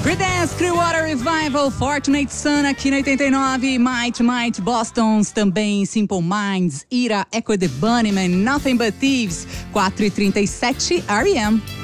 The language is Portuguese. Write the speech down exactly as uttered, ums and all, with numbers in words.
Creedence Clearwater Revival, Fortunate Son aqui na oitenta e nove, Might Might Bostons, também Simple Minds, Ira, Echo the Bunnymen, Nothing But Thieves, quatro e trinta e sete, R E M.